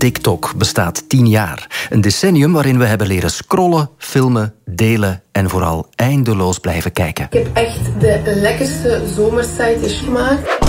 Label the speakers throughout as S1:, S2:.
S1: TikTok bestaat 10 jaar. Een decennium waarin we hebben leren scrollen, filmen, delen en vooral eindeloos blijven kijken.
S2: Ik heb echt de lekkerste zomersite is gemaakt.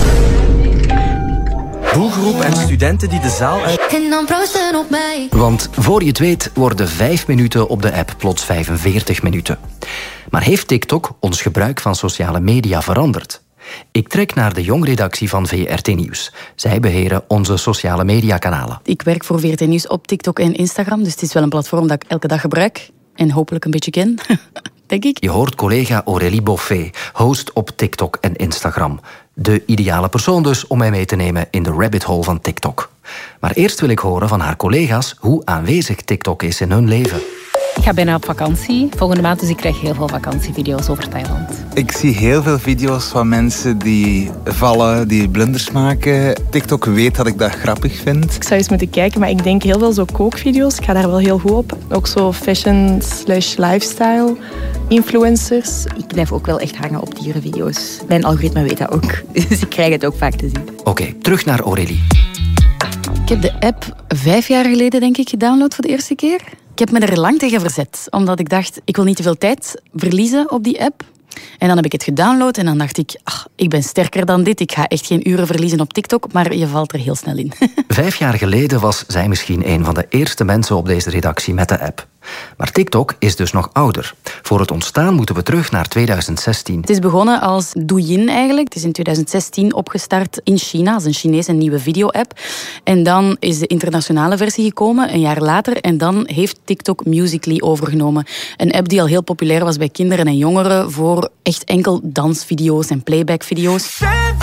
S1: Doelgroep en studenten die de zaal uit...
S3: En dan proosten op mij.
S1: Want voor je het weet worden 5 minuten op de app plots 45 minuten. Maar heeft TikTok ons gebruik van sociale media veranderd? Ik trek naar de jongredactie van VRT Nieuws. Zij beheren onze sociale mediakanalen.
S4: Ik werk voor VRT Nieuws op TikTok en Instagram, dus het is wel een platform dat ik elke dag gebruik en hopelijk een beetje ken, denk ik.
S1: Je hoort collega Aurélie Boffet, host op TikTok en Instagram. De ideale persoon dus om mij mee te nemen in de rabbit hole van TikTok. Maar eerst wil ik horen van haar collega's hoe aanwezig TikTok is in hun leven.
S5: Ik ga bijna op vakantie volgende maand, dus ik krijg heel veel vakantievideo's over Thailand.
S6: Ik zie heel veel video's van mensen die vallen, die blunders maken. TikTok weet dat ik dat grappig vind.
S7: Ik zou eens moeten kijken, maar ik denk heel veel zo kookvideo's. Ik ga daar wel heel goed op. Ook zo fashion/lifestyle influencers.
S8: Ik blijf ook wel echt hangen op dierenvideo's. Mijn algoritme weet dat ook, dus ik krijg het ook vaak te zien.
S1: Oké, terug naar Aurélie.
S4: Ik heb de app 5 jaar geleden, denk ik, gedownload voor de eerste keer. Ik heb me er lang tegen verzet, omdat ik dacht, ik wil niet te veel tijd verliezen op die app. En dan heb ik het gedownload en dan dacht ik, ik ben sterker dan dit. Ik ga echt geen uren verliezen op TikTok, maar je valt er heel snel in.
S1: 5 jaar geleden was zij misschien een van de eerste mensen op deze redactie met de app. Maar TikTok is dus nog ouder. Voor het ontstaan moeten we terug naar 2016.
S4: Het is begonnen als Douyin eigenlijk. Het is in 2016 opgestart in China, als een Chinese nieuwe video-app. En dan is de internationale versie gekomen, een jaar later. En dan heeft TikTok Musical.ly overgenomen. Een app die al heel populair was bij kinderen en jongeren voor echt enkel dansvideo's en playbackvideo's.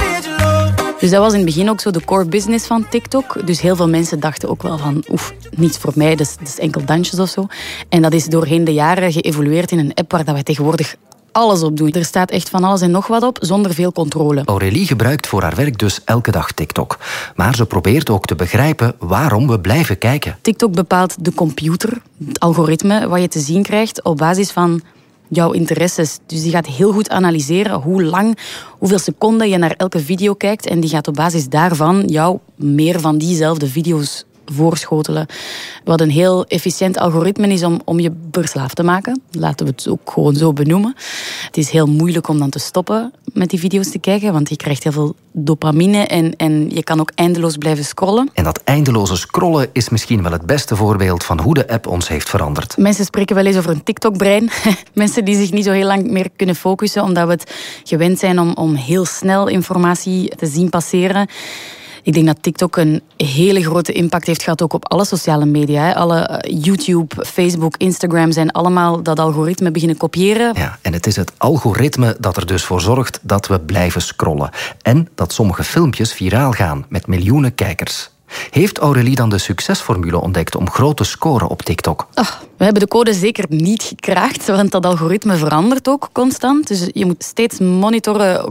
S4: Dus dat was in het begin ook zo de core business van TikTok. Dus heel veel mensen dachten ook wel van, niets voor mij, dat is enkel dansjes of zo. En dat is doorheen de jaren geëvolueerd in een app waar wij tegenwoordig alles op doen. Er staat echt van alles en nog wat op, zonder veel controle.
S1: Aurélie gebruikt voor haar werk dus elke dag TikTok. Maar ze probeert ook te begrijpen waarom we blijven kijken.
S4: TikTok bepaalt de computer, het algoritme, wat je te zien krijgt op basis van jouw interesses. Dus die gaat heel goed analyseren hoe lang, hoeveel seconden je naar elke video kijkt. En die gaat op basis daarvan jou meer van diezelfde video's voorschotelen. Wat een heel efficiënt algoritme is om je verslaafd te maken. Laten we het ook gewoon zo benoemen. Het is heel moeilijk om dan te stoppen met die video's te kijken, want je krijgt heel veel dopamine en je kan ook eindeloos blijven scrollen.
S1: En dat eindeloze scrollen is misschien wel het beste voorbeeld van hoe de app ons heeft veranderd.
S4: Mensen spreken wel eens over een TikTok-brein. Mensen die zich niet zo heel lang meer kunnen focussen, omdat we het gewend zijn om heel snel informatie te zien passeren. Ik denk dat TikTok een hele grote impact heeft gehad ook op alle sociale media. Alle YouTube, Facebook, Instagram zijn allemaal dat algoritme beginnen kopiëren.
S1: Ja, en het is het algoritme dat er dus voor zorgt dat we blijven scrollen. En dat sommige filmpjes viraal gaan met miljoenen kijkers. Heeft Aurélie dan de succesformule ontdekt om groot te scoren op TikTok?
S4: We hebben de code zeker niet gekraakt, want dat algoritme verandert ook constant. Dus je moet steeds monitoren,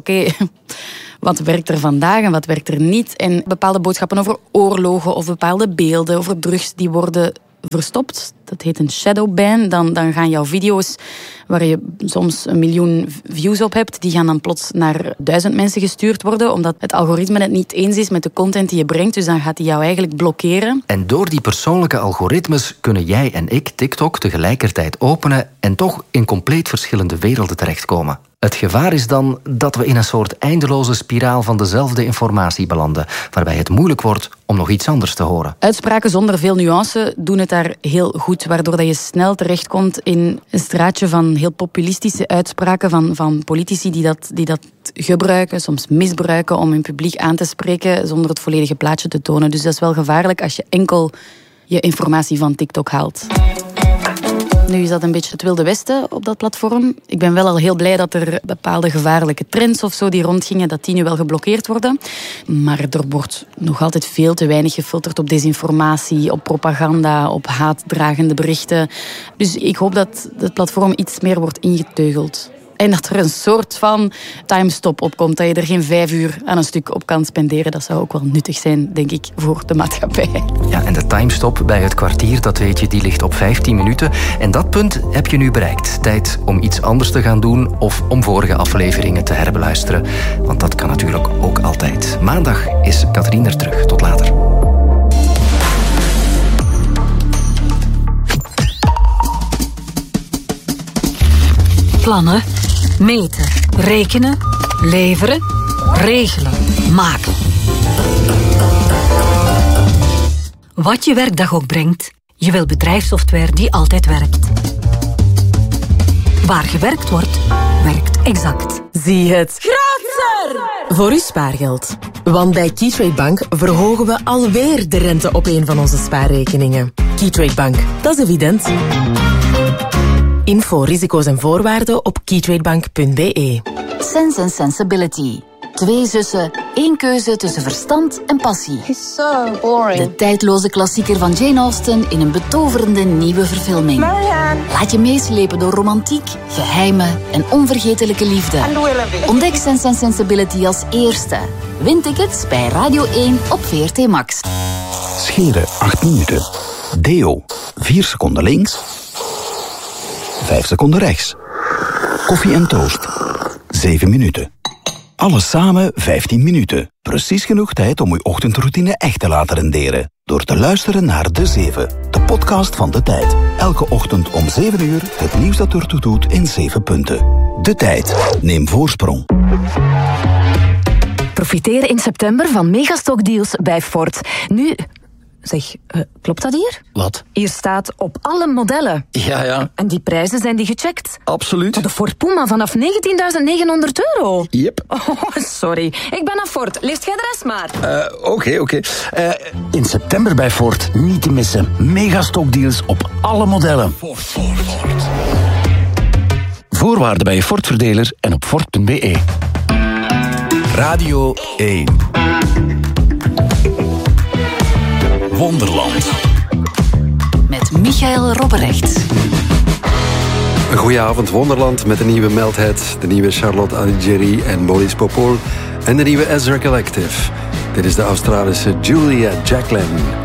S4: wat werkt er vandaag en wat werkt er niet. En bepaalde boodschappen over oorlogen of bepaalde beelden over drugs die worden verstopt. Dat heet een shadowban. Dan gaan jouw video's, waar je soms 1 miljoen views op hebt, die gaan dan plots naar 1000 mensen gestuurd worden, omdat het algoritme het niet eens is met de content die je brengt. Dus dan gaat hij jou eigenlijk blokkeren.
S1: En door die persoonlijke algoritmes kunnen jij en ik TikTok tegelijkertijd openen en toch in compleet verschillende werelden terechtkomen. Het gevaar is dan dat we in een soort eindeloze spiraal van dezelfde informatie belanden, waarbij het moeilijk wordt om nog iets anders te horen.
S4: Uitspraken zonder veel nuance doen het daar heel goed, waardoor dat je snel terechtkomt in een straatje van heel populistische uitspraken van politici die dat gebruiken, soms misbruiken om hun publiek aan te spreken zonder het volledige plaatje te tonen. Dus dat is wel gevaarlijk als je enkel je informatie van TikTok haalt. Nu is dat een beetje het Wilde Westen op dat platform. Ik ben wel al heel blij dat er bepaalde gevaarlijke trends of zo die rondgingen, dat die nu wel geblokkeerd worden. Maar er wordt nog altijd veel te weinig gefilterd op desinformatie, op propaganda, op haatdragende berichten. Dus ik hoop dat het platform iets meer wordt ingeteugeld. En dat er een soort van timestop op komt, dat je er geen 5 uur aan een stuk op kan spenderen. Dat zou ook wel nuttig zijn, denk ik, voor de maatschappij.
S1: Ja, en de timestop bij het kwartier, dat weet je, die ligt op 15 minuten. En dat punt heb je nu bereikt. Tijd om iets anders te gaan doen of om vorige afleveringen te herbeluisteren. Want dat kan natuurlijk ook altijd. Maandag is Catherine er terug. Tot later.
S3: Plannen, meten, rekenen, leveren, regelen, maken. Wat je werkdag ook brengt, je wil bedrijfssoftware die altijd werkt. Waar gewerkt wordt, werkt Exact.
S9: Zie het groter voor uw spaargeld. Want bij Keytrade Bank verhogen we alweer de rente op een van onze spaarrekeningen. Keytrade Bank, dat is evident. Info, risico's en voorwaarden op keytradebank.be.
S10: Sense and Sensibility. 2 zussen, 1 keuze tussen verstand en passie.
S11: It's so boring.
S10: De tijdloze klassieker van Jane Austen in een betoverende nieuwe verfilming.
S11: Marianne.
S10: Laat je meeslepen door romantiek, geheimen en onvergetelijke liefde. Ontdek Sense and Sensibility als eerste. Win tickets bij Radio 1 op VRT Max.
S12: Scheren 8 minuten. Deo 4 seconden links. 5 seconden rechts. Koffie en toast 7 minuten. Alles samen 15 minuten. Precies genoeg tijd om uw ochtendroutine echt te laten renderen. Door te luisteren naar De 7, de podcast van De Tijd. Elke ochtend om 7 uur het nieuws dat ertoe doet in 7 punten. De Tijd. Neem voorsprong.
S13: Profiteer in september van megastockdeals bij Ford. Nu... Zeg, klopt dat hier?
S14: Wat?
S13: Hier staat op alle modellen.
S14: Ja.
S13: En die prijzen zijn die gecheckt?
S14: Absoluut.
S13: De Ford Puma vanaf €19.900.
S14: Yep.
S13: Oh, sorry. Ik ben naar Ford. Leest jij de rest maar.
S14: Oké. In september bij Ford niet te missen. Megastockdeals op alle modellen. Ford. Voorwaarden bij je Ford-verdeler en op Ford.be.
S12: Radio 1. Wonderland.
S10: Met Michael Robberecht.
S15: Een goeie avond, Wonderland, met de nieuwe Melthead, de nieuwe Charlotte Alighieri en Maurice Popol en de nieuwe Ezra Collective. Dit is de Australische Julia Jacqueline.